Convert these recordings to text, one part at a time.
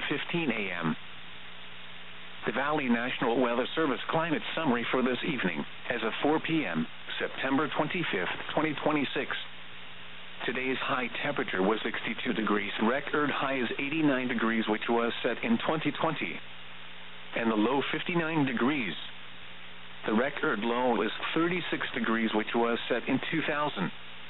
7:15 a.m. The Valley National Weather Service climate summary for this evening, as of 4 p.m., September 25th, 2026. Today's high temperature was 62 degrees. Record high is 89 degrees, which was set in 2020. And the low 59 degrees. The record low is 36 degrees, which was set in 2000.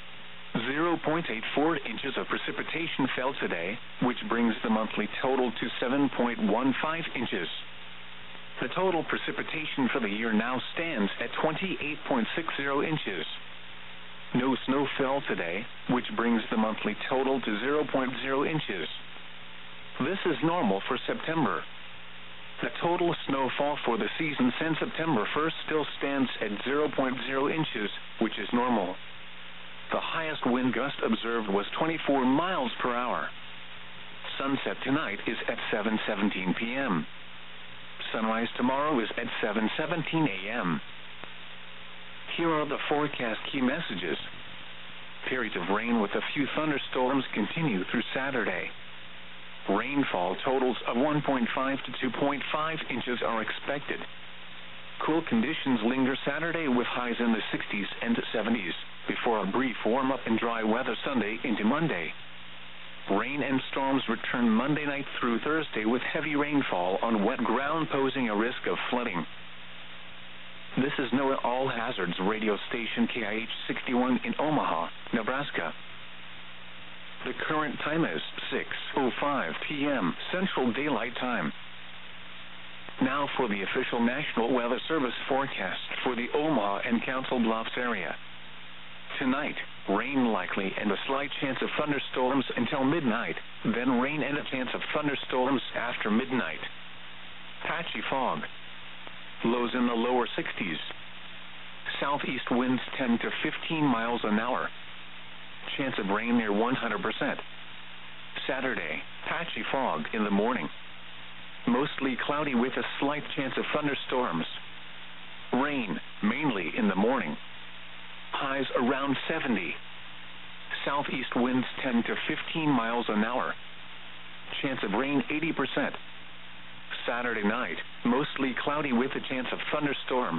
0.84 inches of precipitation fell today, which brings the monthly total to 7.15 inches. The total precipitation for the year now stands at 28.60 inches. No snow fell today, which brings the monthly total to 0.0 inches. This is normal for September. The total snowfall for the season since September 1st still stands at 0.0 inches, which is normal. The highest wind gust observed was 24 miles per hour. Sunset tonight is at 7:17 p.m. Sunrise tomorrow is at 7:17 a.m. Here are the forecast key messages. Periods of rain with a few thunderstorms continue through Saturday. Rainfall totals of 1.5 to 2.5 inches are expected. Cool conditions linger Saturday with highs in the 60s and 70s, before a brief warm-up and dry weather Sunday into Monday. Rain and storms return Monday night through Thursday with heavy rainfall on wet ground posing a risk of flooding. This is NOAA All Hazards radio station KIH 61 in Omaha, Nebraska. The current time is 6:05 p.m. Central Daylight Time. Now for the official National Weather Service forecast for the Omaha and Council Bluffs area. Tonight, rain likely and a slight chance of thunderstorms until midnight, then rain and a chance of thunderstorms after midnight. Patchy fog. Lows in the lower 60s. Southeast winds 10 to 15 miles an hour. Chance of rain near 100%. Saturday, patchy fog in the morning. Mostly cloudy with a slight chance of thunderstorms. Rain, mainly in the morning. Highs around 70. Southeast winds 10 to 15 miles an hour. Chance of rain 80%. Saturday night, mostly cloudy with a chance of thunderstorms.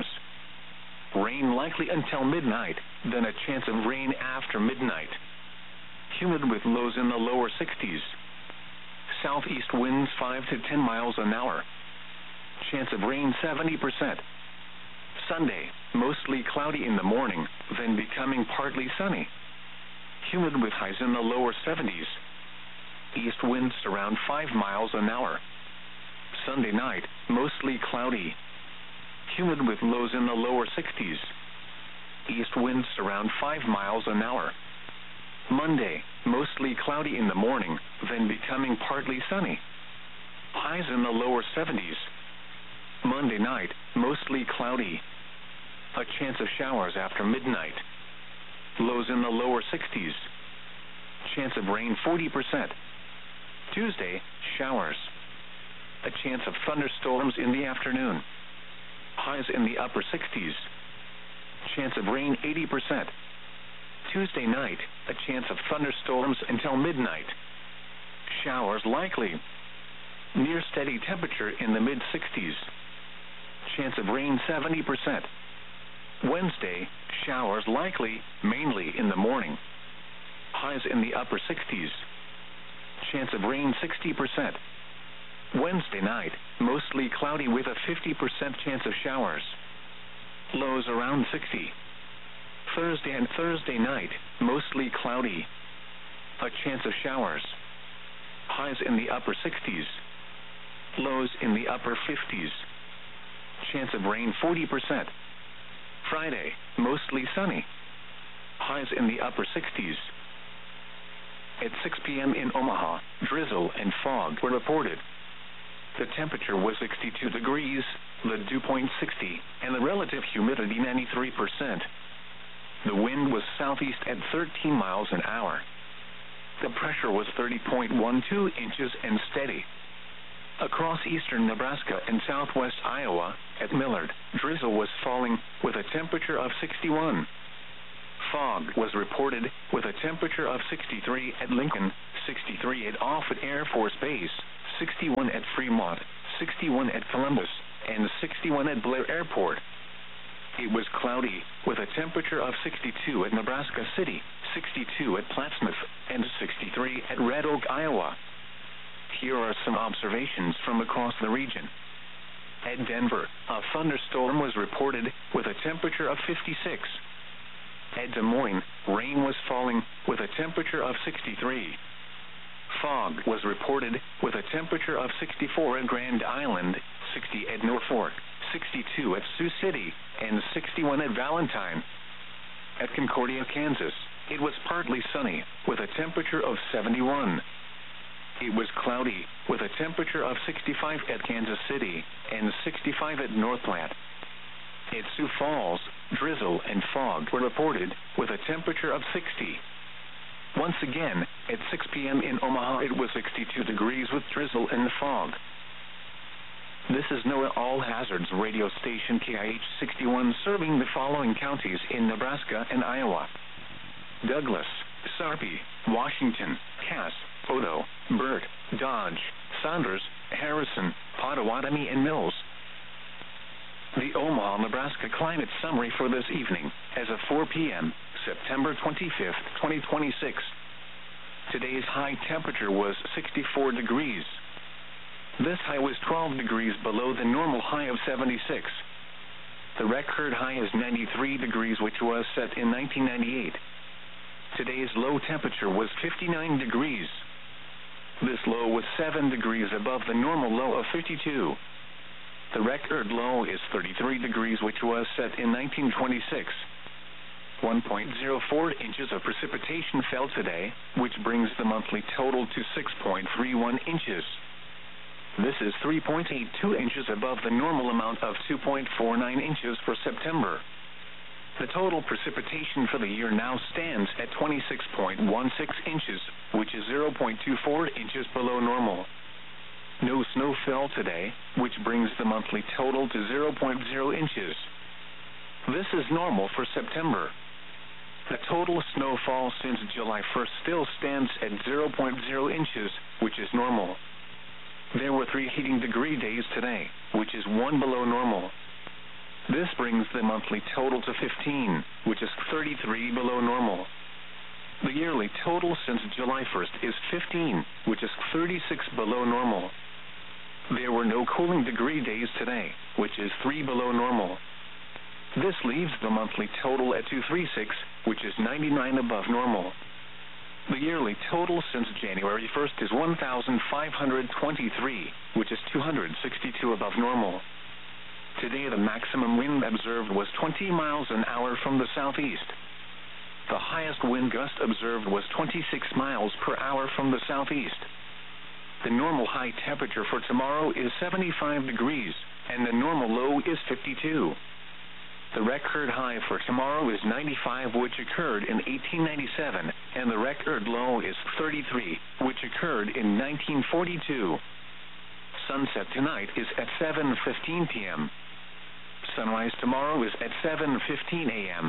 Rain likely until midnight, then a chance of rain after midnight. Humid with lows in the lower 60s. Southeast winds 5 to 10 miles an hour. Chance of rain 70%. Sunday, mostly cloudy in the morning, then becoming partly sunny. Humid with highs in the lower 70s. East winds around 5 miles an hour. Sunday night, mostly cloudy. Humid with lows in the lower 60s. East winds around 5 miles an hour. Monday, mostly cloudy in the morning, then becoming partly sunny. Highs in the lower 70s. Monday night, mostly cloudy. A chance of showers after midnight. Lows in the lower 60s. Chance of rain 40%. Tuesday, showers. A chance of thunderstorms in the afternoon. Highs in the upper 60s. Chance of rain 80%. Tuesday night, a chance of thunderstorms until midnight. Showers likely. Near steady temperature in the mid-60s. Chance of rain 70%. Wednesday, showers likely, mainly in the morning. Highs in the upper 60s. Chance of rain 60%. Wednesday night, mostly cloudy with a 50% chance of showers. Lows around 60. Thursday and Thursday night, mostly cloudy. A chance of showers. Highs in the upper 60s. Lows in the upper 50s. Chance of rain 40%. Friday, mostly sunny. Highs in the upper 60s. At 6 p.m. in Omaha, drizzle and fog were reported. The temperature was 62 degrees, the dew point 60, and the relative humidity 93%. The wind was southeast at 13 miles an hour. The pressure was 30.12 inches and steady. Across eastern Nebraska and southwest Iowa, at Millard, drizzle was falling with a temperature of 61. Fog was reported with a temperature of 63 at Lincoln, 63 at Offutt Air Force Base, 61 at Fremont, 61 at Columbus, and 61 at Blair Airport. It was cloudy, with a temperature of 62 at Nebraska City, 62 at Plattsmouth, and 63 at Red Oak, Iowa. Here are some observations from across the region. At Denver, a thunderstorm was reported with a temperature of 56. At Des Moines, rain was falling with a temperature of 63. Fog was reported with a temperature of 64 at Grand Island, 60 at Norfolk, 62 at Sioux City, and 61 at Valentine. At Concordia, Kansas, it was partly sunny with a temperature of 71. It was cloudy with a temperature of 65 at Kansas City and 65 at North Platte. At Sioux Falls, drizzle and fog were reported with a temperature of 60. Once again, at 6 p.m. in Omaha, it was 62 degrees with drizzle and fog. This is NOAA All Hazards radio station KIH 61 serving the following counties in Nebraska and Iowa: Douglas, Sarpy, Washington, Cass, Odo, Burt, Dodge, Saunders, Harrison, Pottawatomie, and Mills. The Omaha, Nebraska climate summary for this evening as of 4 p.m., September 25th, 2026. Today's high temperature was 64 degrees. This high was 12 degrees below the normal high of 76. The record high is 93 degrees, which was set in 1998. Today's low temperature was 59 degrees. This low was 7 degrees above the normal low of 52. The record low is 33 degrees, which was set in 1926. 1.04 inches of precipitation fell today, which brings the monthly total to 6.31 inches. This is 3.82 inches above the normal amount of 2.49 inches for September. The total precipitation for the year now stands at 26.16 inches, which is 0.24 inches below normal. No snow fell today, which brings the monthly total to 0.0 inches. This is normal for September. The total snowfall since July 1st still stands at 0.0 inches, which is normal. There were 3 heating degree days today, which is 1 below normal. This brings the monthly total to 15, which is 33 below normal. The yearly total since July 1st is 15, which is 36 below normal. There were no cooling degree days today, which is 3 below normal. This leaves the monthly total at 236, which is 99 above normal. The yearly total since January 1st is 1,523, which is 262 above normal. Today the maximum wind observed was 20 miles an hour from the southeast. The highest wind gust observed was 26 miles per hour from the southeast. The normal high temperature for tomorrow is 75 degrees, and the normal low is 52. The record high for tomorrow is 95, which occurred in 1897, and the record low is 33, which occurred in 1942. Sunset tonight is at 7:15 p.m. Sunrise tomorrow is at 7:15 a.m.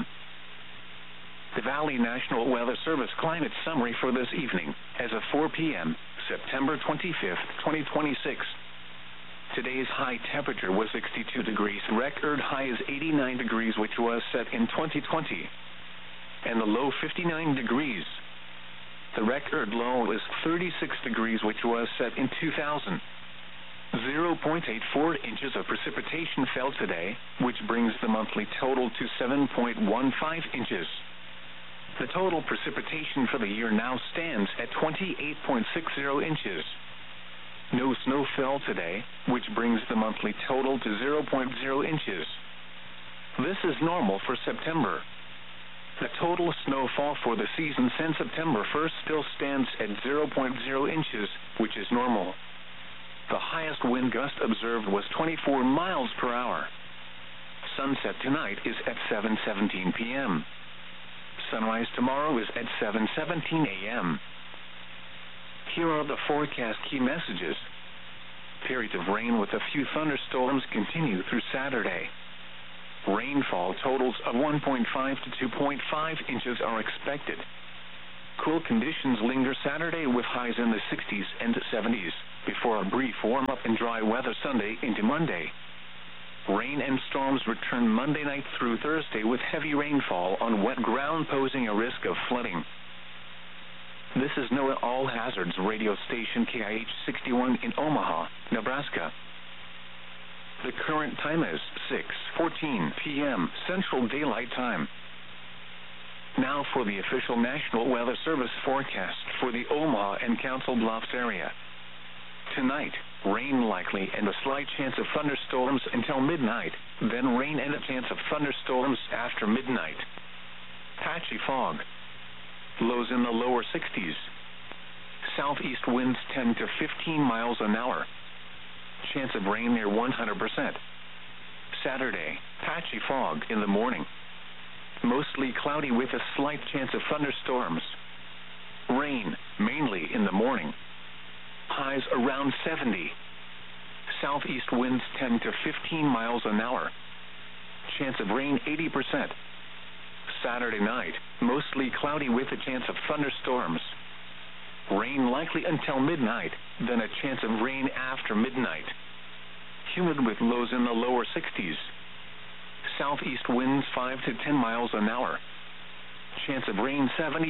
The Valley National Weather Service climate summary for this evening as of 4 p.m., September 25th, 2026. Today's high temperature was 62 degrees. Record high is 89 degrees, which was set in 2020, and the low 59 degrees. The record low is 36 degrees, which was set in 2000. 0.84 inches of precipitation fell today, which brings the monthly total to 7.15 inches. The total precipitation for the year now stands at 28.60 inches. No snow fell today, which brings the monthly total to 0.0 inches. This is normal for September. The total snowfall for the season since September 1st still stands at 0.0 inches, which is normal. The highest wind gust observed was 24 miles per hour. Sunset tonight is at 7:17 p.m. Sunrise tomorrow is at 7:17 a.m. Here are the forecast key messages. Periods of rain with a few thunderstorms continue through Saturday. Rainfall totals of 1.5 to 2.5 inches are expected. Cool conditions linger Saturday with highs in the 60s and 70s. before a brief warm-up and dry weather Sunday into Monday. Rain and storms return Monday night through Thursday with heavy rainfall on wet ground posing a risk of flooding. This is NOAA All Hazards radio station KIH 61 in Omaha, Nebraska. The current time is 6:14 p.m. Central Daylight Time. Now for the official National Weather Service forecast for the Omaha and Council Bluffs area. Tonight, rain likely and a slight chance of thunderstorms until midnight, then rain and a chance of thunderstorms after midnight. Patchy fog. Lows in the lower 60s. Southeast winds 10 to 15 miles an hour. Chance of rain near 100%. Saturday, patchy fog in the morning. Mostly cloudy with a slight chance of thunderstorms. Rain, mainly in the morning. Highs around 70. Southeast winds 10 to 15 miles an hour. Chance of rain 80%. Saturday night, mostly cloudy with a chance of thunderstorms. Rain likely until midnight, then a chance of rain after midnight. Humid with lows in the lower 60s. Southeast winds 5 to 10 miles an hour. Chance of rain 70%.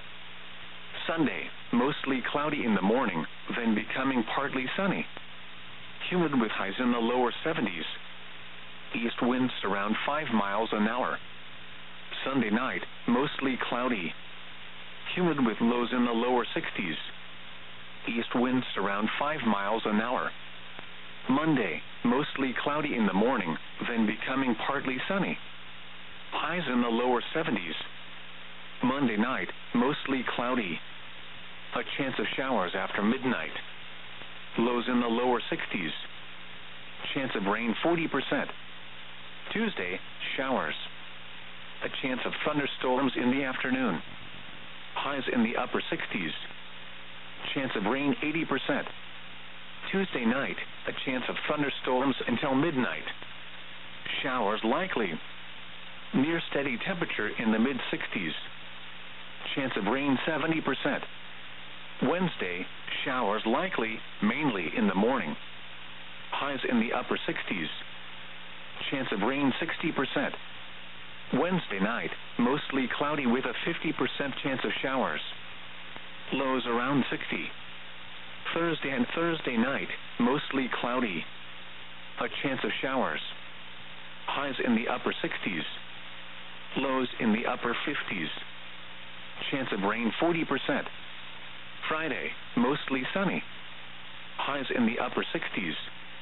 Sunday, mostly cloudy in the morning, then becoming partly sunny. Humid with highs in the lower 70s. East winds around 5 miles an hour. Sunday night, mostly cloudy. Humid with lows in the lower 60s. East winds around 5 miles an hour. Monday, mostly cloudy in the morning, then becoming partly sunny. Highs in the lower 70s. Monday night, mostly cloudy. A chance of showers after midnight. Lows in the lower 60s. Chance of rain 40%. Tuesday, showers. A chance of thunderstorms in the afternoon. Highs in the upper 60s. Chance of rain 80%. Tuesday night, a chance of thunderstorms until midnight. Showers likely. Near steady temperature in the mid-60s. Chance of rain 70%. Wednesday, showers likely, mainly in the morning. Highs in the upper 60s. Chance of rain 60%. Wednesday night, mostly cloudy with a 50% chance of showers. Lows around 60. Thursday and Thursday night, mostly cloudy. A chance of showers. Highs in the upper 60s. Lows in the upper 50s. Chance of rain 40%. Friday, mostly sunny. Highs in the upper 60s.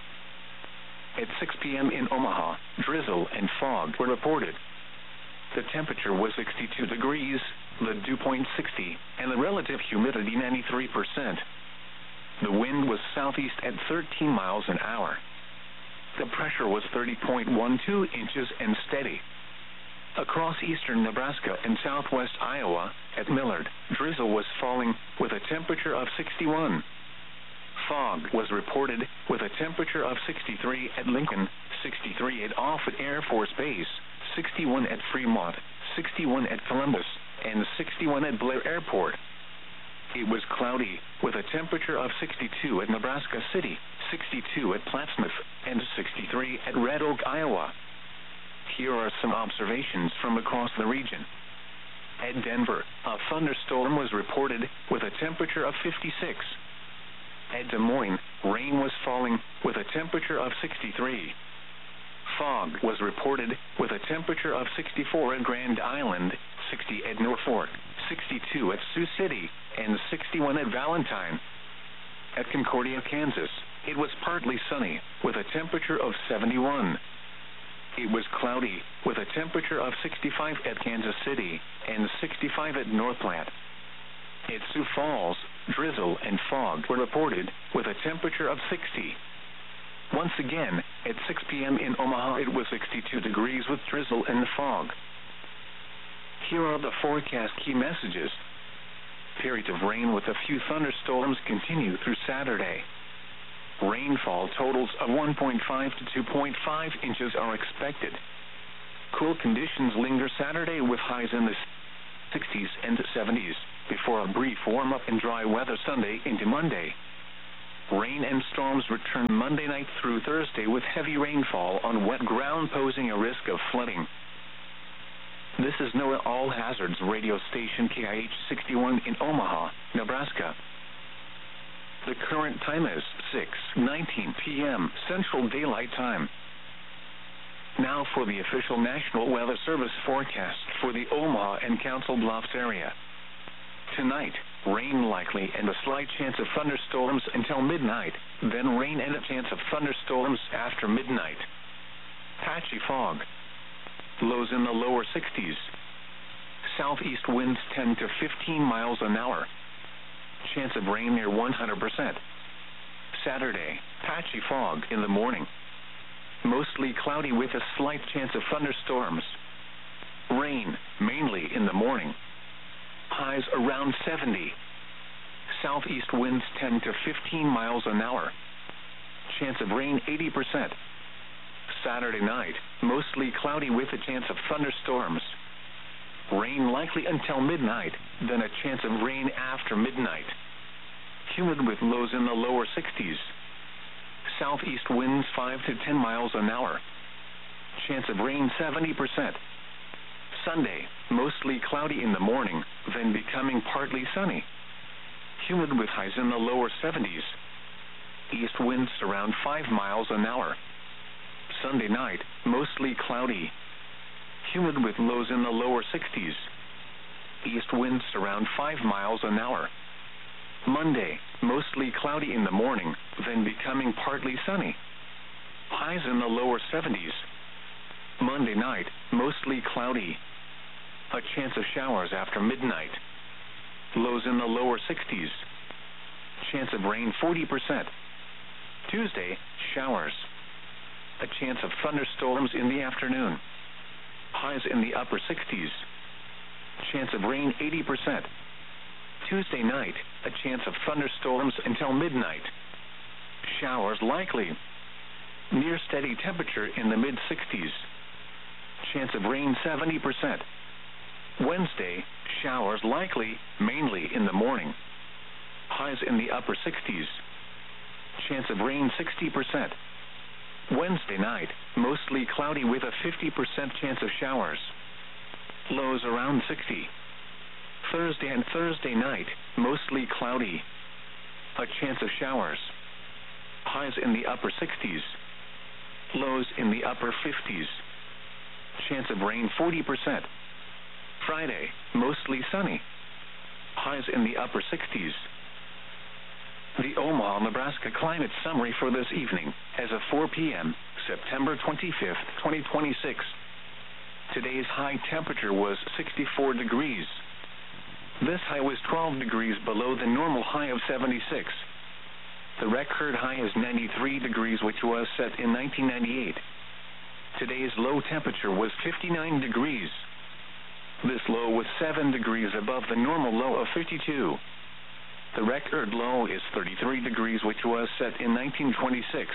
At 6 p.m. in Omaha, drizzle and fog were reported. The temperature was 62 degrees, the dew point 60, and the relative humidity 93%. The wind was southeast at 13 miles an hour. The pressure was 30.12 inches and steady. Across eastern Nebraska and southwest Iowa, at Millard, drizzle was falling with a temperature of 61. Fog was reported with a temperature of 63 at Lincoln, 63 at Offutt Air Force Base, 61 at Fremont, 61 at Columbus, and 61 at Blair Airport. It was cloudy, with a temperature of 62 at Nebraska City, 62 at Plattsmouth, and 63 at Red Oak, Iowa. Here are some observations from across the region. At Denver, a thunderstorm was reported with a temperature of 56. At Des Moines, rain was falling with a temperature of 63. Fog was reported with a temperature of 64 at Grand Island, 60 at Norfolk, 62 at Sioux City, and 61 at Valentine. At Concordia, Kansas, it was partly sunny with a temperature of 71. It was cloudy with a temperature of 65 at Kansas City and 65 at North Platte. At Sioux Falls, drizzle and fog were reported with a temperature of 60. Once again, at 6 p.m. in Omaha, it was 62 degrees with drizzle and fog. Here are the forecast key messages. Periods of rain with a few thunderstorms continue through Saturday. Rainfall totals of 1.5 to 2.5 inches are expected. Cool conditions linger Saturday with highs in the 60s and 70s, before a brief warm-up and dry weather Sunday into Monday. Rain and storms return Monday night through Thursday with heavy rainfall on wet ground posing a risk of flooding. This is NOAA All Hazards radio station KIH 61 in Omaha, Nebraska. The current time is 6:19 p.m. Central Daylight Time. Now for the official National Weather Service forecast for the Omaha and Council Bluffs area. Tonight, rain likely and a slight chance of thunderstorms until midnight, then rain and a chance of thunderstorms after midnight. Patchy fog. Lows in the lower 60s. Southeast winds 10 to 15 miles an hour. Chance of rain near 100%. Saturday, patchy fog in the morning. Mostly cloudy with a slight chance of thunderstorms. Rain, mainly in the morning. Highs around 70. Southeast winds 10 to 15 miles an hour. Chance of rain 80%. Saturday night, mostly cloudy with a chance of thunderstorms. Rain likely until midnight, then a chance of rain after midnight. Humid with lows in the lower 60s. Southeast winds 5 to 10 miles an hour. Chance of rain 70%. Sunday, mostly cloudy in the morning, then becoming partly sunny. Humid with highs in the lower 70s. East winds around 5 miles an hour. Sunday night, mostly cloudy. Humid with lows in the lower 60s. East winds around 5 miles an hour. Monday, mostly cloudy in the morning, then becoming partly sunny. Highs in the lower 70s. Monday night, mostly cloudy. A chance of showers after midnight. Lows in the lower 60s. Chance of rain 40%. Tuesday, showers. A chance of thunderstorms in the afternoon. Highs in the upper 60s. Chance of rain 80%. Tuesday night, a chance of thunderstorms until midnight. Showers likely. Near steady temperature in the mid-60s. Chance of rain 70%. Wednesday, showers likely, mainly in the morning. Highs in the upper 60s. Chance of rain 60%. Wednesday night, mostly cloudy with a 50% chance of showers. Lows around 60. Thursday and Thursday night, mostly cloudy. A chance of showers. Highs in the upper 60s. Lows in the upper 50s. Chance of rain 40%. Friday, mostly sunny. Highs in the upper 60s. The Omaha, Nebraska climate summary for this evening, as of 4 p.m., September 25th, 2026. Today's high temperature was 64 degrees. This high was 12 degrees below the normal high of 76. The record high is 93 degrees, which was set in 1998. Today's low temperature was 59 degrees. This low was 7 degrees above the normal low of 52. The record low is 33 degrees, which was set in 1926.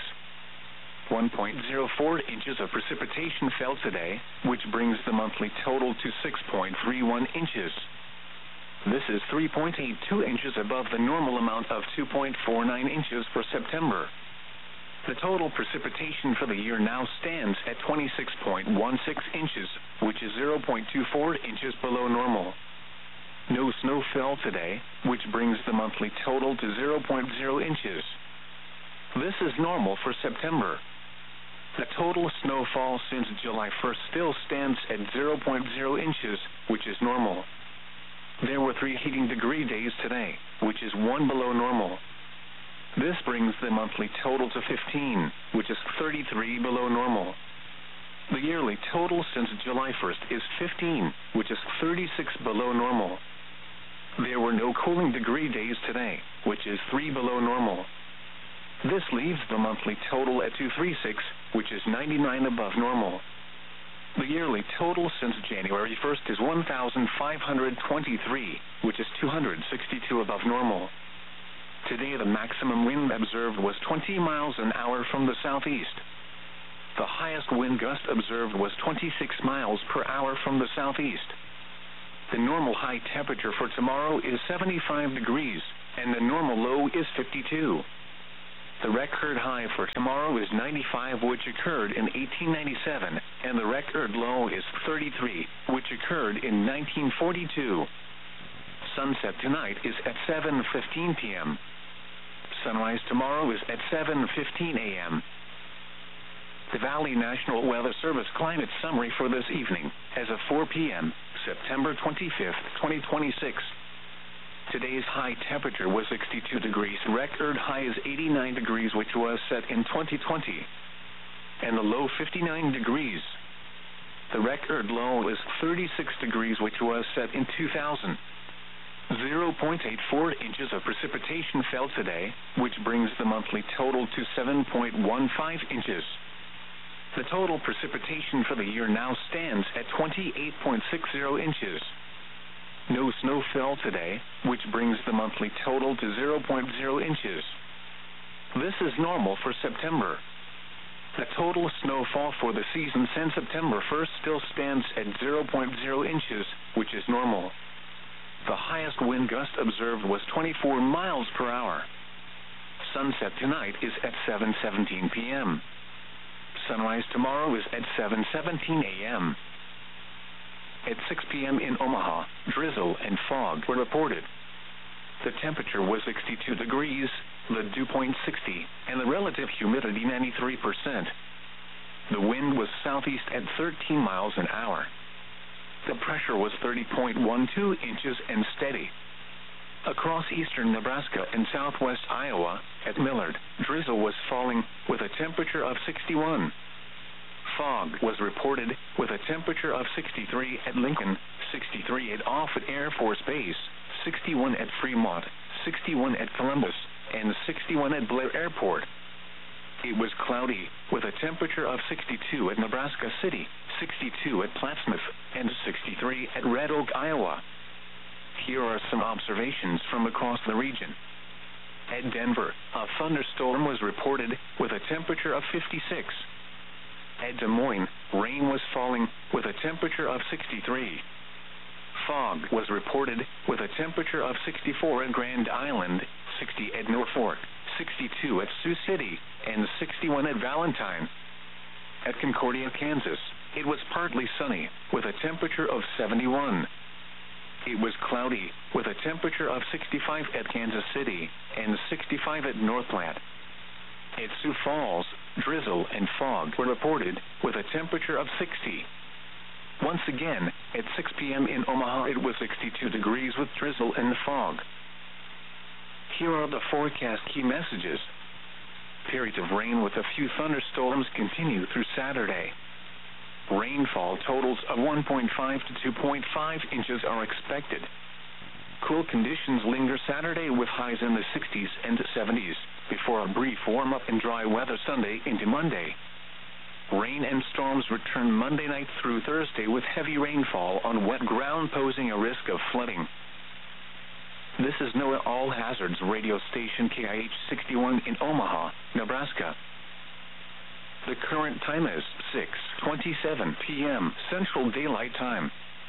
1.04 inches of precipitation fell today, which brings the monthly total to 6.31 inches. This is 3.82 inches above the normal amount of 2.49 inches for September. The total precipitation for the year now stands at 26.16 inches, which is 0.24 inches below normal. No snow fell today, which brings the monthly total to 0.0 inches. This is normal for September. The total snowfall since July 1st still stands at 0.0 inches, which is normal. There were 3 heating degree days today, which is 1 below normal. This brings the monthly total to 15, which is 33 below normal. The yearly total since July 1st is 15, which is 36 below normal. There were no cooling degree days today, which is 3 below normal. This leaves the monthly total at 236, which is 99 above normal. The yearly total since January 1st is 1,523, which is 262 above normal. Today the maximum wind observed was 20 miles an hour from the southeast. The highest wind gust observed was 26 miles per hour from the southeast. The normal high temperature for tomorrow is 75 degrees, and the normal low is 52. The record high for tomorrow is 95, which occurred in 1897, and the record low is 33, which occurred in 1942. Sunset tonight is at 7:15 p.m. Sunrise tomorrow is at 7:15 a.m. The Valley National Weather Service climate summary for this evening, as of 4 p.m., September 25th, 2026. Today's high temperature was 62 degrees. Record high is 89 degrees, which was set in 2020. And the low 59 degrees. The record low is 36 degrees, which was set in 2000. 0.84 inches of precipitation fell today, which brings the monthly total to 7.15 inches. The total precipitation for the year now stands at 28.60 inches. No snow fell today, which brings the monthly total to 0.0 inches. This is normal for September. The total snowfall for the season since September 1st still stands at 0.0 inches, which is normal. The highest wind gust observed was 24 miles per hour. Sunset tonight is at 7:17 p.m. Sunrise tomorrow is at 7:17 a.m. At 6 p.m. in Omaha, drizzle and fog were reported. The temperature was 62 degrees, the dew point 60, and the relative humidity 93%. The wind was southeast at 13 miles an hour. The pressure was 30.12 inches and steady. Across eastern Nebraska and southwest Iowa, at Millard, drizzle was falling with a temperature of 61. Fog was reported with a temperature of 63 at Lincoln, 63 at Offutt Air Force Base, 61 at Fremont, 61 at Columbus, and 61 at Blair Airport. It was cloudy with a temperature of 62 at Nebraska City, 62 at Plattsmouth, and 63 at Red Oak, Iowa. Here are some observations from across the region. At Denver, a thunderstorm was reported with a temperature of 56. At Des Moines, rain was falling with a temperature of 63. Fog was reported with a temperature of 64 at Grand Island, 60 at Norfolk, 62 at Sioux City, and 61 at Valentine. At Concordia, Kansas, it was partly sunny with a temperature of 71. It was cloudy with a temperature of 65 at Kansas City and 65 at North Platte. At Sioux Falls, drizzle and fog were reported with a temperature of 60. Once again, at 6 p.m. in Omaha, it was 62 degrees with drizzle and fog. Here are the forecast key messages. Periods of rain with a few thunderstorms continue through Saturday. Rainfall totals of 1.5 to 2.5 inches are expected. Cool conditions linger Saturday with highs in the 60s and 70s, before a brief warm-up and dry weather Sunday into Monday. Rain and storms return Monday night through Thursday with heavy rainfall on wet ground posing a risk of flooding. This is NOAA All Hazards radio station KIH 61 in Omaha, Nebraska. The current time is 6:27 p.m. Central Daylight Time.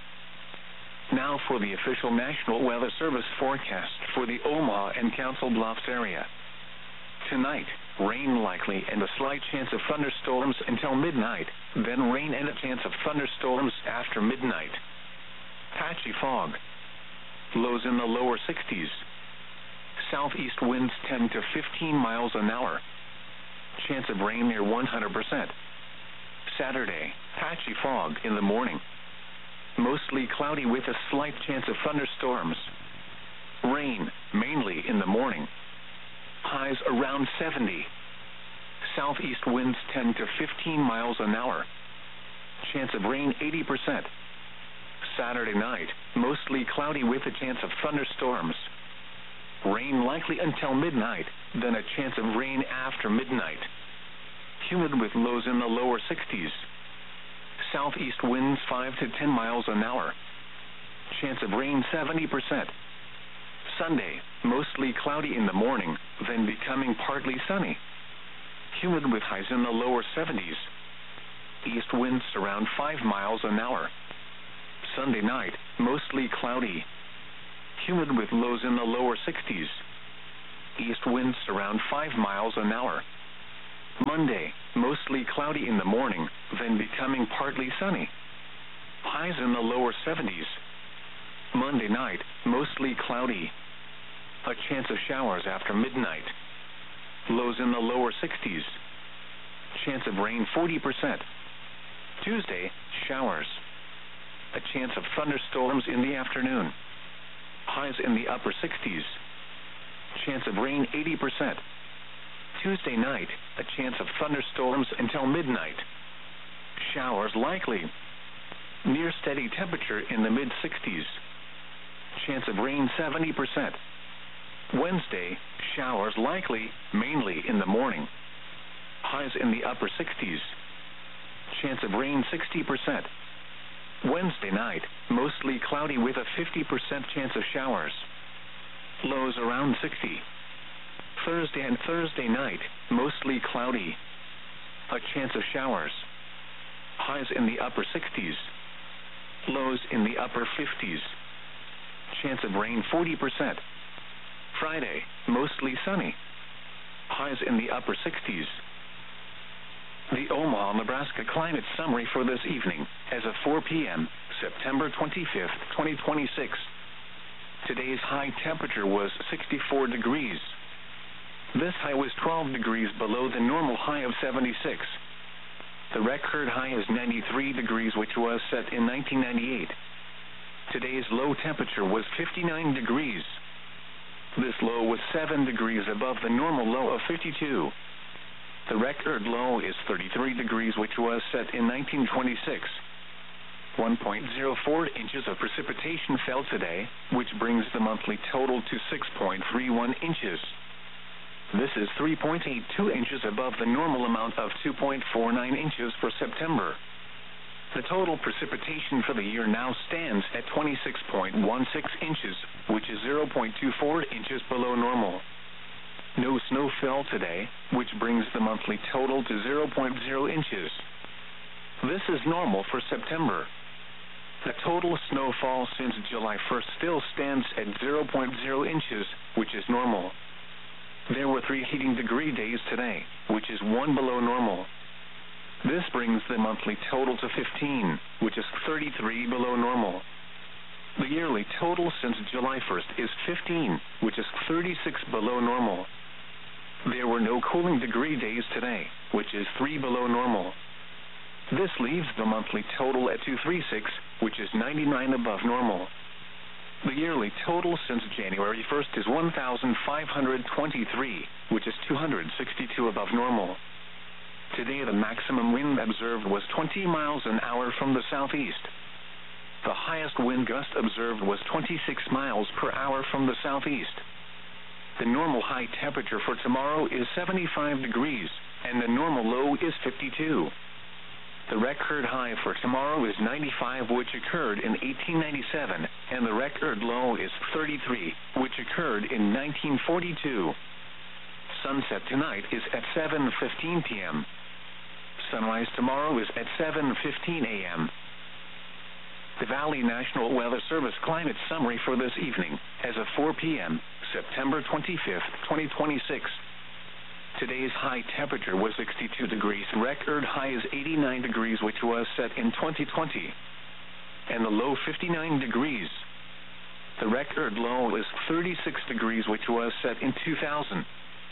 Now for the official National Weather Service forecast for the Omaha and Council Bluffs area. Tonight, rain likely and a slight chance of thunderstorms until midnight, then rain and a chance of thunderstorms after midnight. Patchy fog. Lows in the lower 60s. Southeast winds 10 to 15 miles an hour. Chance of rain near 100%. Saturday, patchy fog in the morning. Mostly cloudy with a slight chance of thunderstorms. Rain, mainly in the morning. Highs around 70. Southeast winds 10 to 15 miles an hour. Chance of rain 80%. Saturday night, mostly cloudy with a chance of thunderstorms. Rain likely until midnight, then a chance of rain after midnight. Humid with lows in the lower 60s. Southeast winds 5 to 10 miles an hour. Chance of rain 70%. Sunday, mostly cloudy in the morning, then becoming partly sunny. Humid with highs in the lower 70s. East winds around 5 miles an hour. Sunday night, mostly cloudy. Humid with lows in the lower 60s. east winds around 5 miles an hour. Monday, mostly cloudy in the morning, then becoming partly sunny. Highs in the lower 70s. Monday night, mostly cloudy. A chance of showers after midnight. Lows in the lower 60s. Chance of rain 40%. Tuesday, showers. A chance of thunderstorms in the afternoon. Highs in the upper 60s. Chance of rain 80%. Tuesday night, a chance of thunderstorms until midnight. Showers likely. Near steady temperature in the mid-60s. Chance of rain 70%. Wednesday, showers likely, mainly in the morning. Highs in the upper 60s. Chance of rain 60%. Wednesday night, mostly cloudy with a 50% chance of showers. Lows around 60. Thursday and Thursday night, mostly cloudy. A chance of showers. Highs in the upper 60s. Lows in the upper 50s. Chance of rain 40%. Friday, mostly sunny. Highs in the upper 60s. The Omaha, Nebraska climate summary for this evening, as of 4 p.m., September 25th, 2026. Today's high temperature was 64 degrees. This high was 12 degrees below the normal high of 76. The record high is 93 degrees, which was set in 1998. Today's low temperature was 59 degrees. This low was 7 degrees above the normal low of 52. The record low is 33 degrees, which was set in 1926. 1.04 inches of precipitation fell today, which brings the monthly total to 6.31 inches. This is 3.82 inches above the normal amount of 2.49 inches for September. The total precipitation for the year now stands at 26.16 inches, which is 0.24 inches below normal. No snow fell today, which brings the monthly total to 0.0 inches. This is normal for September. The total snowfall since July 1st still stands at 0.0 inches, which is normal. There were 3 heating degree days today, which is 1 below normal. This brings the monthly total to 15, which is 33 below normal. The yearly total since July 1st is 15, which is 36 below normal. There were no cooling degree days today, which is 3 below normal. This leaves the monthly total at 236, which is 99 above normal. The yearly total since January 1st is 1,523, which is 262 above normal. Today the maximum wind observed was 20 miles an hour from the southeast. The highest wind gust observed was 26 miles per hour from the southeast. The normal high temperature for tomorrow is 75 degrees, and the normal low is 52. The record high for tomorrow is 95, which occurred in 1897, and the record low is 33, which occurred in 1942. Sunset tonight is at 7:15 p.m. Sunrise tomorrow is at 7:15 a.m. The Valley National Weather Service climate summary for this evening, as of 4 p.m., September 25th, 2026. Today's high temperature was 62 degrees. Record high is 89 degrees, which was set in 2020. And the low 59 degrees. The record low is 36 degrees, which was set in 2000.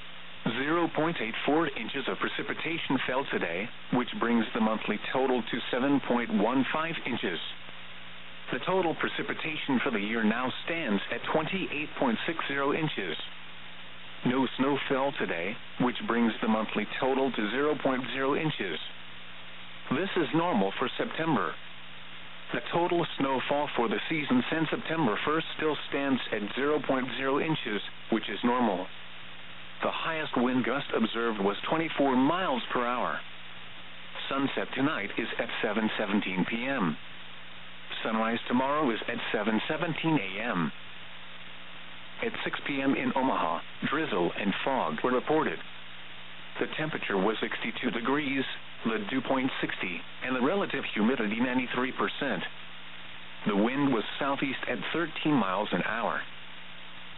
0.84 inches of precipitation fell today, which brings the monthly total to 7.15 inches. The total precipitation for the year now stands at 28.60 inches. No snow fell today, which brings the monthly total to 0.0 inches. This is normal for September. The total snowfall for the season since September 1st still stands at 0.0 inches, which is normal. The highest wind gust observed was 24 miles per hour. Sunset tonight is at 7:17 p.m. Sunrise tomorrow is at 7:17 a.m. At 6 p.m. in Omaha, drizzle and fog were reported. The temperature was 62 degrees, the dew point 60, and the relative humidity 93%. The wind was southeast at 13 miles an hour.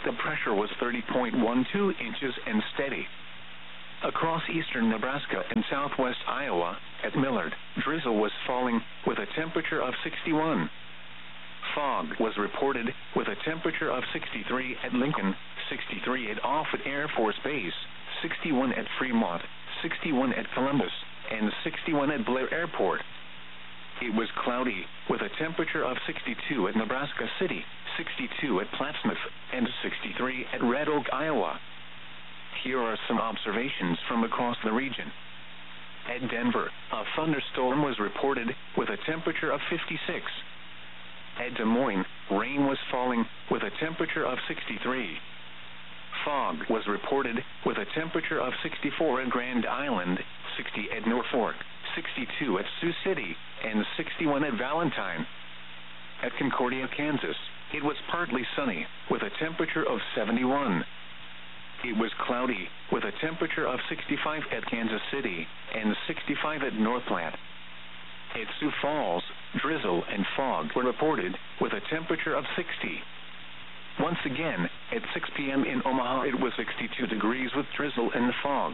The pressure was 30.12 inches and steady. Across eastern Nebraska and southwest Iowa, at Millard, drizzle was falling, with a temperature of 61. Fog was reported, with a temperature of 63 at Lincoln, 63 at Offutt Air Force Base, 61 at Fremont, 61 at Columbus, and 61 at Blair Airport. It was cloudy, with a temperature of 62 at Nebraska City, 62 at Plattsmouth, and 63 at Red Oak, Iowa. Here are some observations from across the region. At Denver, a thunderstorm was reported, with a temperature of 56. At Des Moines, rain was falling, with a temperature of 63. Fog was reported, with a temperature of 64 at Grand Island, 60 at Norfolk, 62 at Sioux City, and 61 at Valentine. At Concordia, Kansas, it was partly sunny, with a temperature of 71. It was cloudy, with a temperature of 65 at Kansas City, and 65 at North Platte. At Sioux Falls, drizzle and fog were reported, with a temperature of 60. Once again, at 6 p.m. in Omaha, it was 62 degrees with drizzle and fog.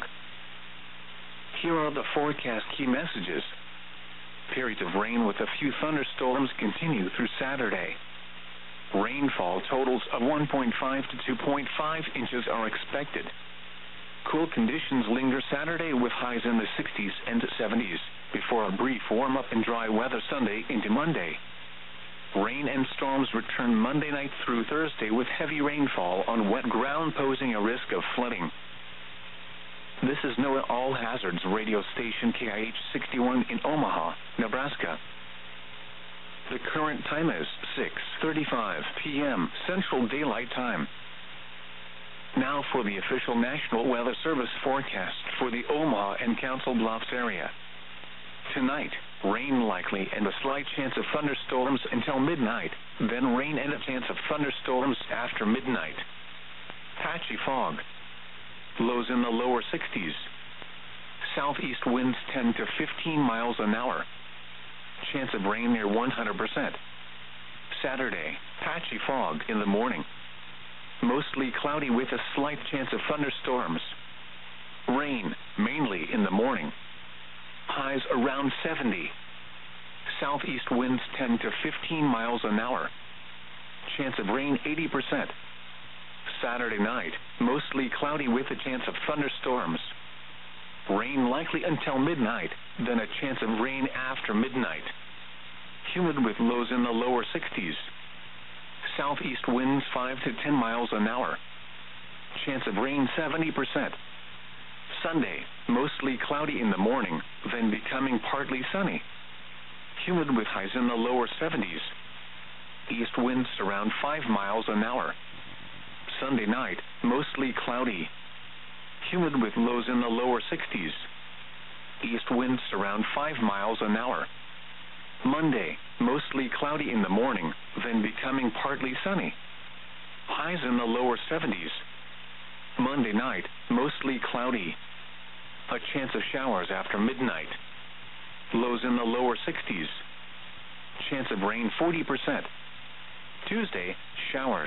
Here are the forecast key messages. Periods of rain with a few thunderstorms continue through Saturday. Rainfall totals of 1.5 to 2.5 inches are expected. Cool conditions linger Saturday with highs in the 60s and 70s, before a brief warm-up and dry weather Sunday into Monday. Rain and storms return Monday night through Thursday with heavy rainfall on wet ground posing a risk of flooding. This is NOAA All Hazards radio station KIH 61 in Omaha, Nebraska. The current time is 6:35 p.m. Central Daylight Time. Now for the official National Weather Service forecast for the Omaha and Council Bluffs area. Tonight, rain likely and a slight chance of thunderstorms until midnight, then rain and a chance of thunderstorms after midnight. Patchy fog. Lows in the lower 60s. Southeast winds 10 to 15 miles an hour. Chance of rain near 100%. Saturday, patchy fog in the morning. Mostly cloudy with a slight chance of thunderstorms. Rain, mainly in the morning. Highs around 70. Southeast winds 10 to 15 miles an hour. Chance of rain 80%. Saturday night, mostly cloudy with a chance of thunderstorms. Rain likely until midnight, then a chance of rain after midnight. Humid with lows in the lower 60s. Southeast winds 5 to 10 miles an hour. Chance of rain 70%. Sunday, mostly cloudy in the morning, then becoming partly sunny. Humid with highs in the lower 70s. East winds around 5 miles an hour. Sunday night, mostly cloudy. Humid with lows in the lower 60s. East winds around 5 miles an hour. Monday, mostly cloudy in the morning, then becoming partly sunny. Highs in the lower 70s. Monday night, mostly cloudy. A chance of showers after midnight. Lows in the lower 60s. Chance of rain 40%. Tuesday, showers.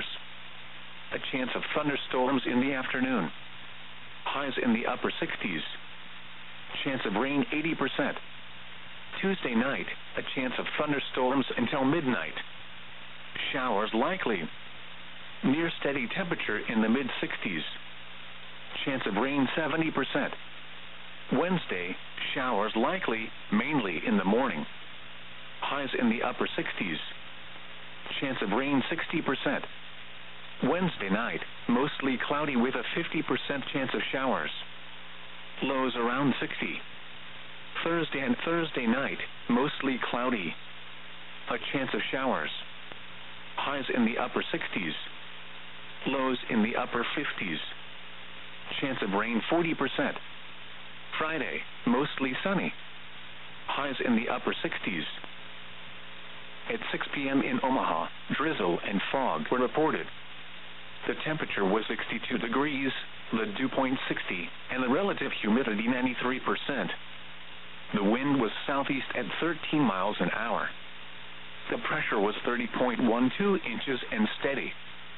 A chance of thunderstorms in the afternoon. Highs in the upper 60s. Chance of rain 80%. Tuesday night, a chance of thunderstorms until midnight. Showers likely. Near steady temperature in the mid-60s. Chance of rain 70%. Wednesday, showers likely, mainly in the morning. Highs in the upper 60s. Chance of rain 60%. Wednesday night, mostly cloudy with a 50% chance of showers. Lows around 60. Thursday and Thursday night, mostly cloudy. A chance of showers. Highs in the upper 60s. Lows in the upper 50s. Chance of rain 40%. Friday, mostly sunny. Highs in the upper 60s. At 6 p.m. in Omaha, drizzle and fog were reported. The temperature was 62 degrees, the dew point 60, and the relative humidity 93%. The wind was southeast at 13 miles an hour. The pressure was 30.12 inches and steady.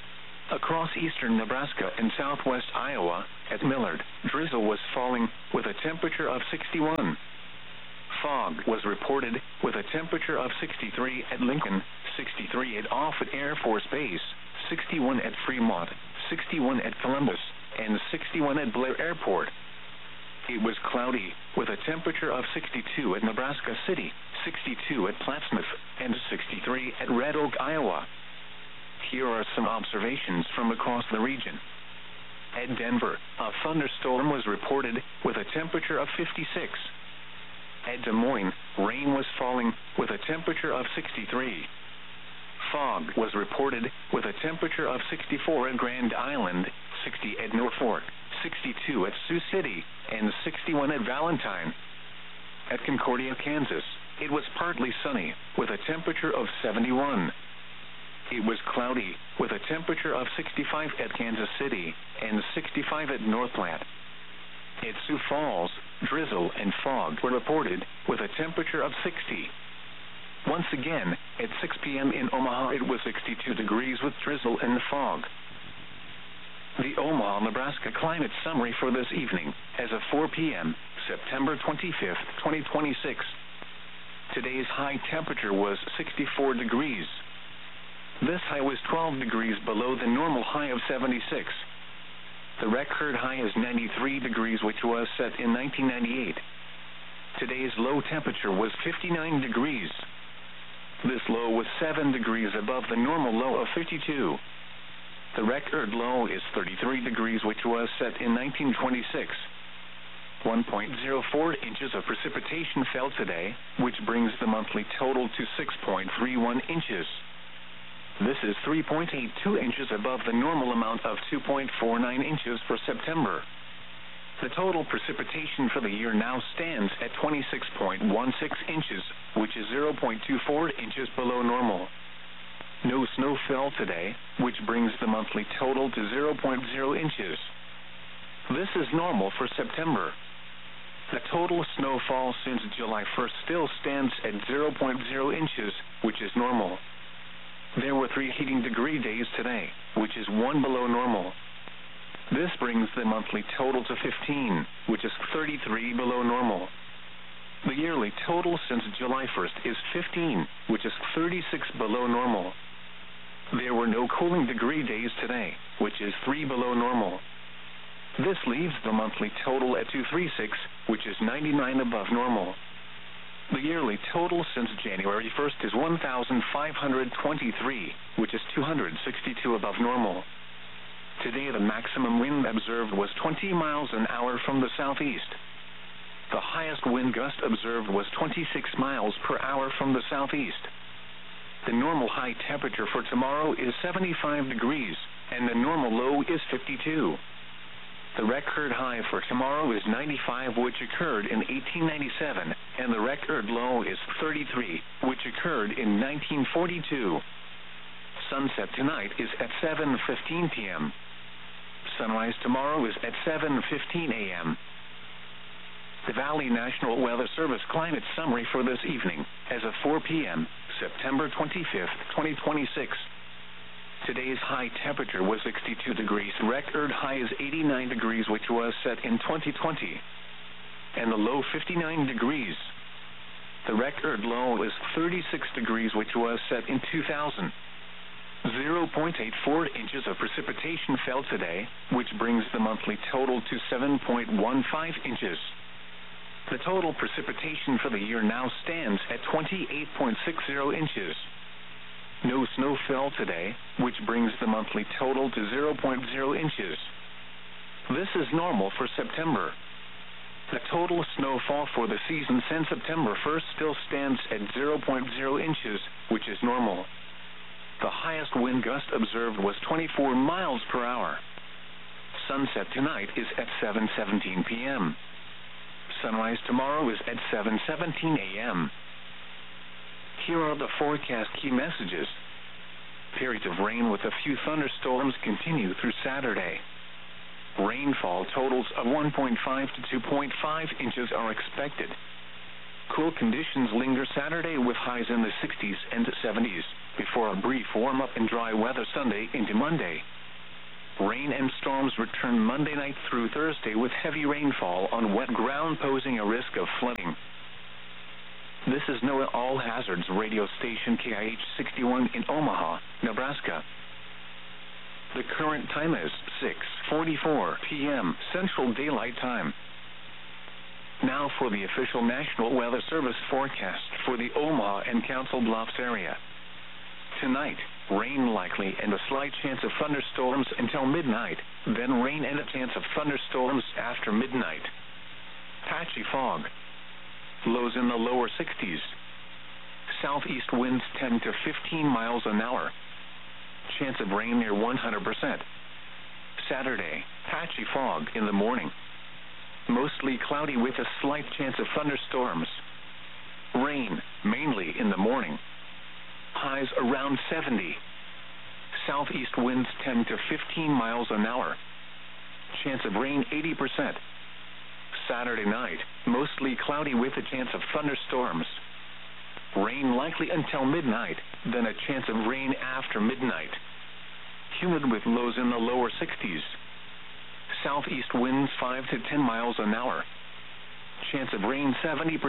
Across eastern Nebraska and southwest Iowa, at Millard, drizzle was falling, with a temperature of 61. Fog was reported, with a temperature of 63 at Lincoln, 63 at Offutt Air Force Base, 61 at Fremont, 61 at Columbus, and 61 at Blair Airport. It was cloudy, with a temperature of 62 at Nebraska City, 62 at Plattsmouth, and 63 at Red Oak, Iowa. Here are some observations from across the region. At Denver, a thunderstorm was reported, with a temperature of 56. At Des Moines, rain was falling, with a temperature of 63. Fog was reported, with a temperature of 64 at Grand Island, 60 at Norfolk, 62 at Sioux City, and 61 at Valentine. At Concordia, Kansas, it was partly sunny, with a temperature of 71. It was cloudy, with a temperature of 65 at Kansas City, and 65 at North Platte. At Sioux Falls, drizzle and fog were reported, with a temperature of 60. Once again, at 6 p.m. in Omaha, it was 62 degrees with drizzle and fog. The Omaha, Nebraska climate summary for this evening, as of 4 p.m., September 25th, 2026. Today's high temperature was 64 degrees. This high was 12 degrees below the normal high of 76. The record high is 93 degrees, which was set in 1998. Today's low temperature was 59 degrees. This low was 7 degrees above the normal low of 52. The record low is 33 degrees, which was set in 1926. 1.04 inches of precipitation fell today, which brings the monthly total to 6.31 inches. This is 3.82 inches above the normal amount of 2.49 inches for September. The total precipitation for the year now stands at 26.16 inches, which is 0.24 inches below normal. No snow fell today, which brings the monthly total to 0.0 inches. This is normal for September. The total snowfall since July 1st still stands at 0.0 inches, which is normal. There were 3 heating degree days today, which is 1 below normal. This brings the monthly total to 15, which is 33 below normal. The yearly total since July 1st is 15, which is 36 below normal. There were no cooling degree days today, which is 3 below normal. This leaves the monthly total at 236, which is 99 above normal. The yearly total since January 1st is 1,523, which is 262 above normal. Today the maximum wind observed was 20 miles an hour from the southeast. The highest wind gust observed was 26 miles per hour from the southeast. The normal high temperature for tomorrow is 75 degrees, and the normal low is 52. The record high for tomorrow is 95, which occurred in 1897, and the record low is 33, which occurred in 1942. Sunset tonight is at 7:15 p.m. Sunrise tomorrow is at 7:15 a.m. The Valley National Weather Service climate summary for this evening, as of 4 p.m., September 25th, 2026. Today's high temperature was 62 degrees. Record high is 89 degrees, which was set in 2020, and the low 59 degrees. The record low is 36 degrees, which was set in 2000. 0.84 inches of precipitation fell today, which brings the monthly total to 7.15 inches. The total precipitation for the year now stands at 28.60 inches. No snow fell today, which brings the monthly total to 0.0 inches. This is normal for September. The total snowfall for the season since September 1st still stands at 0.0 inches, which is normal. The highest wind gust observed was 24 miles per hour. Sunset tonight is at 7:17 p.m. Sunrise tomorrow is at 7:17 a.m. Here are the forecast key messages. Periods of rain with a few thunderstorms continue through Saturday. Rainfall totals of 1.5 to 2.5 inches are expected. Cool conditions linger Saturday with highs in the 60s and 70s, before a brief warm-up and dry weather Sunday into Monday. Rain and storms return Monday night through Thursday with heavy rainfall on wet ground posing a risk of flooding. This is NOAA All Hazards radio station KIH 61 in Omaha, Nebraska. The current time is 6:44 p.m. Central Daylight Time. Now for the official National Weather Service forecast for the Omaha and Council Bluffs area. Tonight, rain likely and a slight chance of thunderstorms until midnight, then rain and a chance of thunderstorms after midnight. Patchy fog. Lows in the lower 60s. Southeast winds 10 to 15 miles an hour. Chance of rain near 100%. Saturday, patchy fog in the morning. Mostly cloudy with a slight chance of thunderstorms. Rain, mainly in the morning. Highs around 70. Southeast winds 10 to 15 miles an hour. Chance of rain 80%. Saturday night, mostly cloudy with a chance of thunderstorms. Rain likely until midnight, then a chance of rain after midnight. Humid with lows in the lower 60s. Southeast winds 5 to 10 miles an hour. Chance of rain 70%.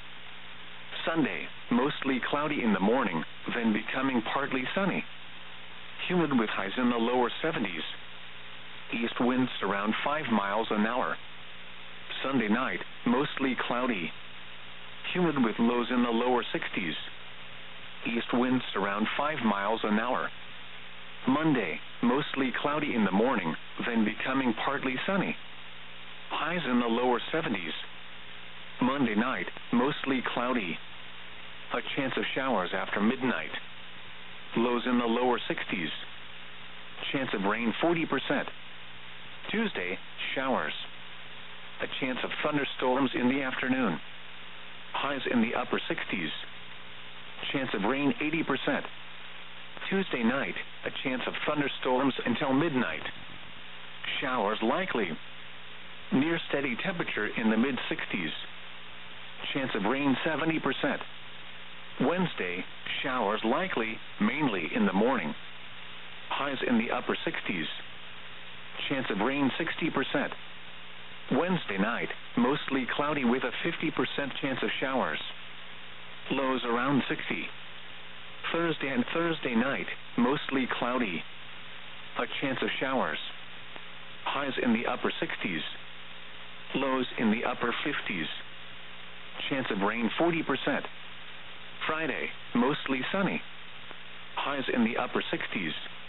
Sunday, mostly cloudy in the morning, then becoming partly sunny. Humid with highs in the lower 70s. East winds around 5 miles an hour. Sunday night, mostly cloudy. Humid with lows in the lower 60s. East winds around 5 miles an hour. Monday, mostly cloudy in the morning, then becoming partly sunny. Highs in the lower 70s. Monday night, mostly cloudy. A chance of showers after midnight. Lows in the lower 60s. Chance of rain 40%. Tuesday, showers. A chance of thunderstorms in the afternoon. Highs in the upper 60s. Chance of rain 80%. Tuesday night, a chance of thunderstorms until midnight. Showers likely. Near steady temperature in the mid-60s. Chance of rain 70%. Wednesday, showers likely, mainly in the morning. Highs in the upper 60s. Chance of rain 60%. Wednesday night, mostly cloudy with a 50% chance of showers. Lows around 60. Thursday and Thursday night, mostly cloudy. A chance of showers. Highs in the upper 60s. Lows in the upper 50s. Chance of rain 40%. Friday, mostly sunny. Highs in the upper 60s.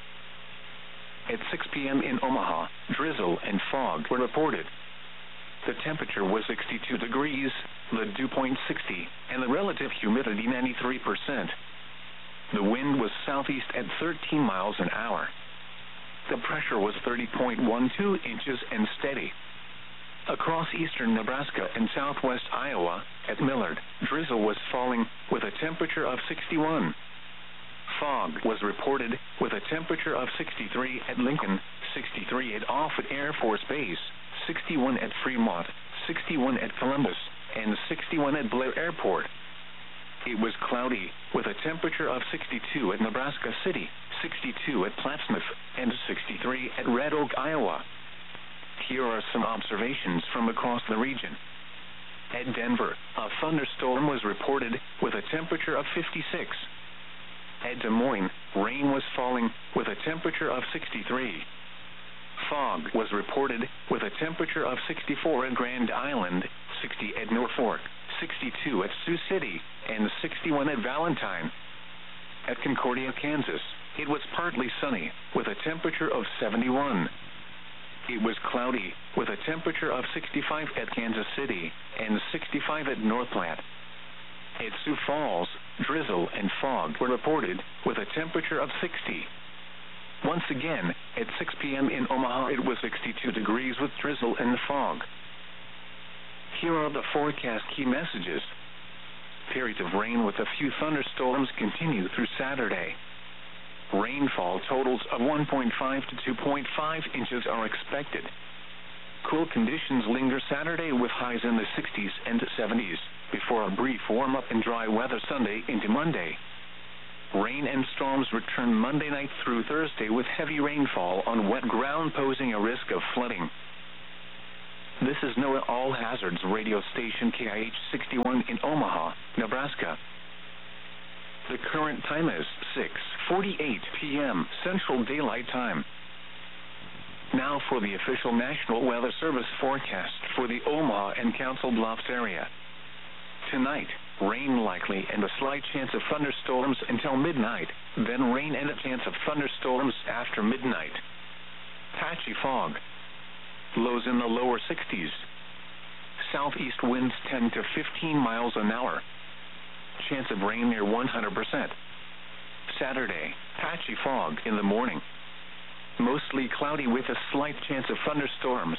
At 6 p.m. in Omaha, drizzle and fog were reported. The temperature was 62 degrees, the dew point 60, and the relative humidity 93%. The wind was southeast at 13 miles an hour. The pressure was 30.12 inches and steady. Across eastern Nebraska and southwest Iowa, at Millard, drizzle was falling with a temperature of 61. Fog was reported with a temperature of 63 at Lincoln, 63 at Offutt Air Force Base, 61 at Fremont, 61 at Columbus, and 61 at Blair Airport. It was cloudy with a temperature of 62 at Nebraska City, 62 at Plattsmouth, and 63 at Red Oak, Iowa. Here are some observations from across the region. At Denver, a thunderstorm was reported with a temperature of 56. At Des Moines, rain was falling with a temperature of 63. Fog was reported with a temperature of 64 at Grand Island, 60 at Norfolk, 62 at Sioux City, and 61 at Valentine. At Concordia, Kansas, it was partly sunny with a temperature of 71. It was cloudy with a temperature of 65 at Kansas City and 65 at North Platte. At Sioux Falls, drizzle and fog were reported with a temperature of 60. Once again, at 6 p.m. in Omaha, it was 62 degrees with drizzle and fog. Here are the forecast key messages. Periods of rain with a few thunderstorms continue through Saturday. Rainfall totals of 1.5 to 2.5 inches are expected. Cool conditions linger Saturday with highs in the 60s and 70s, before a brief warm-up and dry weather Sunday into Monday. Rain and storms return Monday night through Thursday with heavy rainfall on wet ground posing a risk of flooding. This is NOAA All Hazards radio station KIH 61 in Omaha, Nebraska. The current time is 6:48 p.m. Central Daylight Time. Now for the official National Weather Service forecast for the Omaha and Council Bluffs area. Tonight, rain likely and a slight chance of thunderstorms until midnight, then rain and a chance of thunderstorms after midnight. Patchy fog. Lows in the lower 60s. Southeast winds 10 to 15 miles an hour. Chance of rain near 100%. Saturday, patchy fog in the morning. Mostly cloudy with a slight chance of thunderstorms.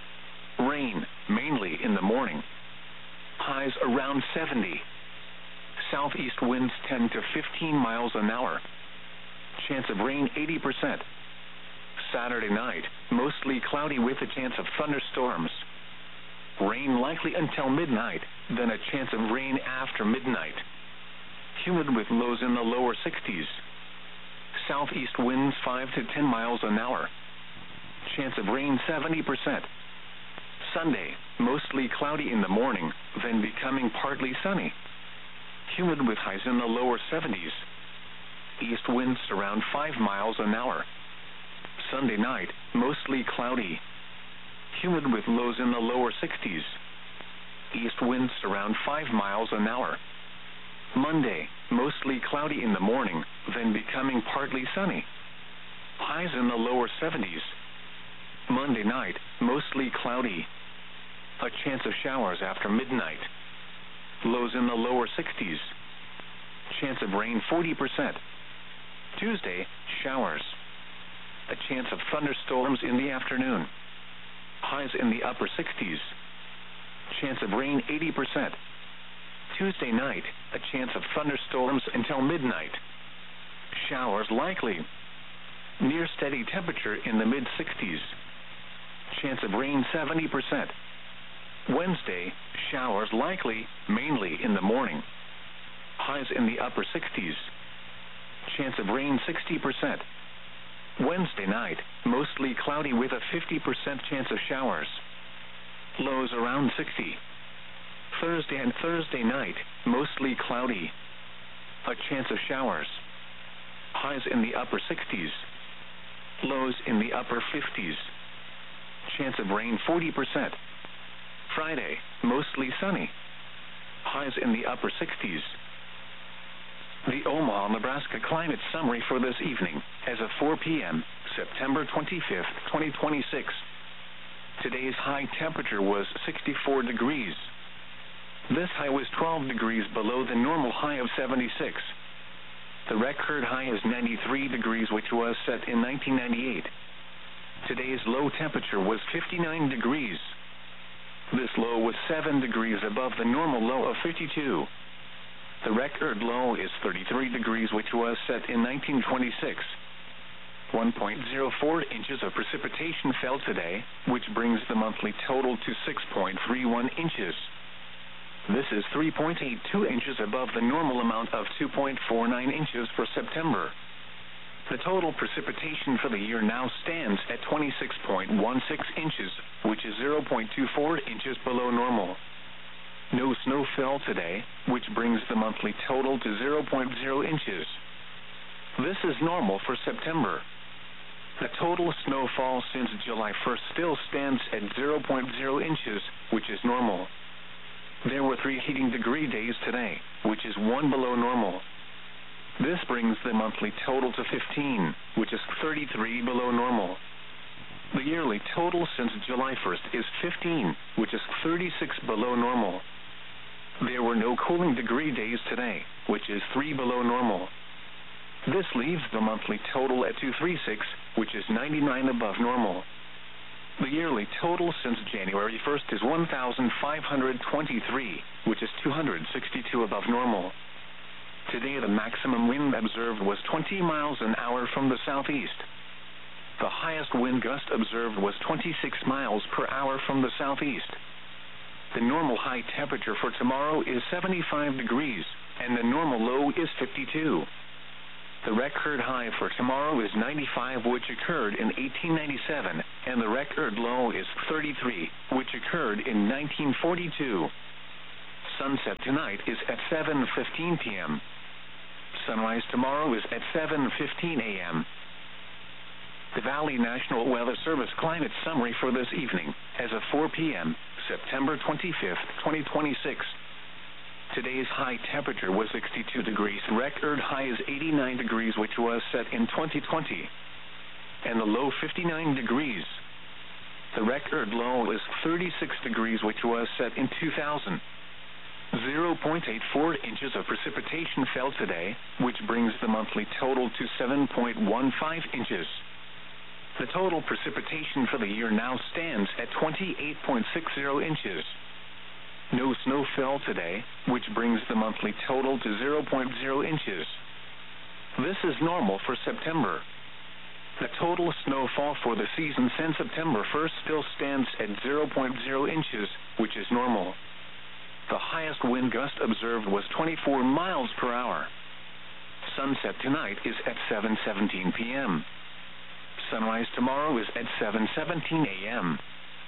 Rain, mainly in the morning. Highs around 70. Southeast winds 10 to 15 miles an hour. Chance of rain 80%. Saturday night, mostly cloudy with a chance of thunderstorms. Rain likely until midnight, then a chance of rain after midnight. Humid with lows in the lower 60s. Southeast winds 5 to 10 miles an hour. Chance of rain 70%. Sunday, mostly cloudy in the morning, then becoming partly sunny. Humid with highs in the lower 70s. East winds around 5 miles an hour. Sunday night, mostly cloudy. Humid with lows in the lower 60s. East winds around 5 miles an hour. Monday, mostly cloudy in the morning, then becoming partly sunny. Highs in the lower 70s. Monday night, mostly cloudy. A chance of showers after midnight. Lows in the lower 60s. Chance of rain 40%. Tuesday, showers. A chance of thunderstorms in the afternoon. Highs in the upper 60s. Chance of rain 80%. Tuesday night, a chance of thunderstorms until midnight. Showers likely. Near steady temperature in the mid-60s. Chance of rain 70%. Wednesday, showers likely, mainly in the morning. Highs in the upper 60s. Chance of rain 60%. Wednesday night, mostly cloudy with a 50% chance of showers. Lows around 60. Thursday and Thursday night, mostly cloudy. A chance of showers. Highs in the upper 60s. Lows in the upper 50s. Chance of rain 40%. Friday, mostly sunny. Highs in the upper 60s. The Omaha, Nebraska climate summary for this evening, as of 4 p.m., September 25th, 2026. Today's high temperature was 64 degrees. This high was 12 degrees below the normal high of 76. The record high is 93 degrees, which was set in 1998. Today's low temperature was 59 degrees. This low was 7 degrees above the normal low of 52. The record low is 33 degrees, which was set in 1926. 1.04 inches of precipitation fell today, which brings the monthly total to 6.31 inches. This is 3.82 inches above the normal amount of 2.49 inches for September. The total precipitation for the year now stands at 26.16 inches, which is 0.24 inches below normal. No snow fell today, which brings the monthly total to 0.0 inches. This is normal for September. The total snowfall since July 1st still stands at 0.0 inches, which is normal. There were 3 heating degree days today, which is 1 below normal. This brings the monthly total to 15, which is 33 below normal. The yearly total since July 1st is 15, which is 36 below normal. There were no cooling degree days today, which is 3 below normal. This leaves the monthly total at 236, which is 99 above normal. The yearly total since January 1st is 1,523, which is 262 above normal. Today the maximum wind observed was 20 miles an hour from the southeast. The highest wind gust observed was 26 miles per hour from the southeast. The normal high temperature for tomorrow is 75 degrees, and the normal low is 52. The record high for tomorrow is 95, which occurred in 1897, and the record low is 33, which occurred in 1942. Sunset tonight is at 7:15 p.m. Sunrise tomorrow is at 7:15 a.m. The Valley National Weather Service climate summary for this evening, as of 4 p.m., September 25th, 2026. Today's high temperature was 62 degrees. Record high is 89 degrees, which was set in 2020. And the low 59 degrees. The record low is 36 degrees, which was set in 2000. 0.84 inches of precipitation fell today, which brings the monthly total to 7.15 inches. The total precipitation for the year now stands at 28.60 inches. No snow fell today, which brings the monthly total to 0.0 inches. This is normal for September. The total snowfall for the season since September 1st still stands at 0.0 inches, which is normal. The highest wind gust observed was 24 miles per hour. Sunset tonight is at 7:17 p.m. Sunrise tomorrow is at 7:17 a.m.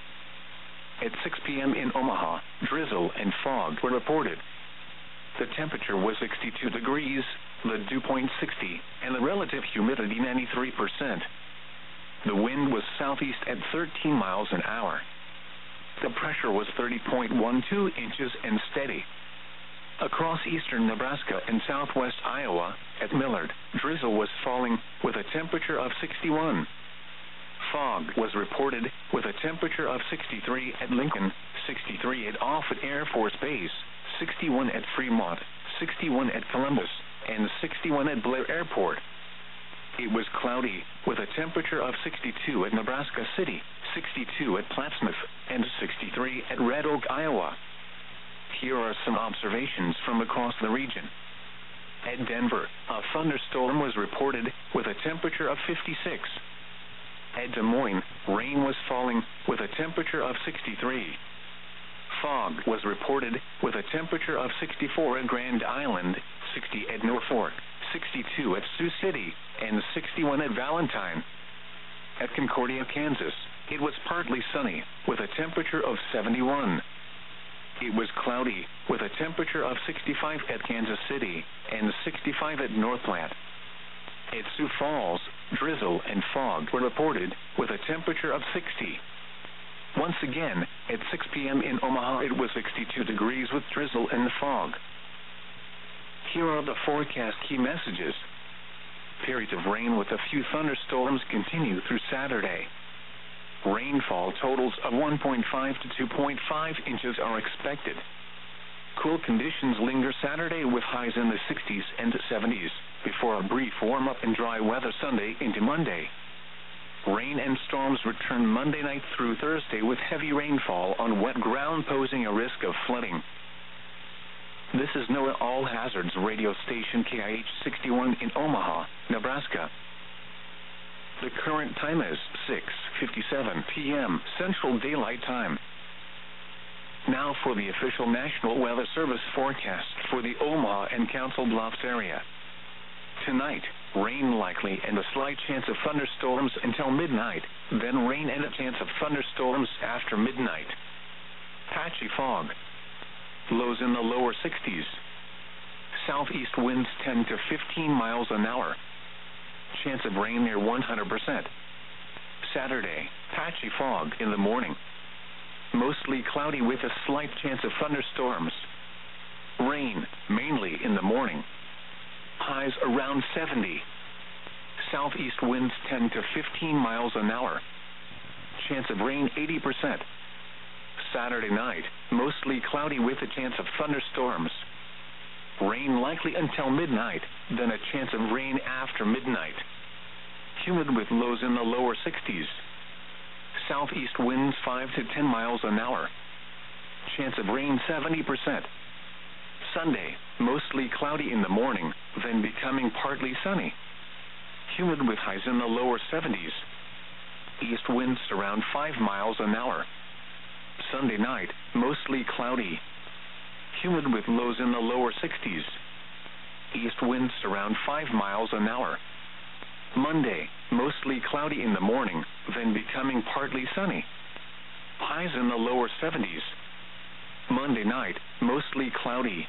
At 6 p.m. in Omaha, drizzle and fog were reported. The temperature was 62 degrees, the dew point 60, and the relative humidity 93%. The wind was southeast at 13 miles an hour. The pressure was 30.12 inches and steady. Across eastern Nebraska and southwest Iowa, at Millard, drizzle was falling with a temperature of 61. Fog was reported with a temperature of 63 at Lincoln, 63 at Offutt Air Force Base, 61 at Fremont, 61 at Columbus, and 61 at Blair Airport. It was cloudy with a temperature of 62 at Nebraska City, 62 at Plattsmouth, and 63 at Red Oak, Iowa. Here are some observations from across the region. At Denver, a thunderstorm was reported with a temperature of 56. At Des Moines, rain was falling with a temperature of 63. Fog was reported with a temperature of 64 at Grand Island, 60 at Norfolk, 62 at Sioux City, and 61 at Valentine. At Concordia, Kansas, it was partly sunny with a temperature of 71. It was cloudy with a temperature of 65 at Kansas City and 65 at North Platte. At Sioux Falls, drizzle and fog were reported with a temperature of 60. Once again, at 6 p.m. in Omaha, it was 62 degrees with drizzle and fog. Here are the forecast key messages. Periods of rain with a few thunderstorms continue through Saturday. Rainfall totals of 1.5 to 2.5 inches are expected. Cool conditions linger Saturday with highs in the 60s and 70s, before a brief warm-up and dry weather Sunday into Monday. Rain and storms return Monday night through Thursday with heavy rainfall on wet ground posing a risk of flooding. This is NOAA All Hazards radio station KIH 61 in Omaha, Nebraska. The current time is 6:57 p.m. Central Daylight Time. Now for the official National Weather Service forecast for the Omaha and Council Bluffs area. Tonight, rain likely and a slight chance of thunderstorms until midnight, then rain and a chance of thunderstorms after midnight. Patchy fog. Lows in the lower 60s. Southeast winds 10 to 15 miles an hour. Chance of rain near 100%. Saturday, patchy fog in the morning. Mostly cloudy with a slight chance of thunderstorms. Rain, mainly in the morning. Highs around 70. Southeast winds 10 to 15 miles an hour. Chance of rain 80%. Saturday night, mostly cloudy with a chance of thunderstorms. Rain likely until midnight, then a chance of rain after midnight. Humid with lows in the lower 60s. Southeast winds 5 to 10 miles an hour. Chance of rain 70%. Sunday, mostly cloudy in the morning, then becoming partly sunny. Humid with highs in the lower 70s. East winds around 5 miles an hour. Sunday night, mostly cloudy. Humid with lows in the lower 60s. East winds around 5 miles an hour. Monday, mostly cloudy in the morning, then becoming partly sunny. Highs in the lower 70s. Monday night, mostly cloudy,